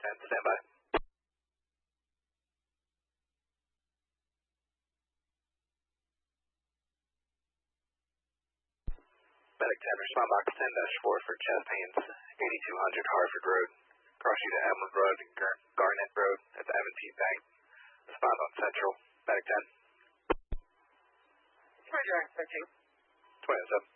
10, stand by. Medic 10, respond box 10-4 for chest pains, 8200 Harvard Road. Cross you to Emerald Road and Garnet Road at the M&T Bank. Respond on Central. Medic 10. Roger, 13. 27.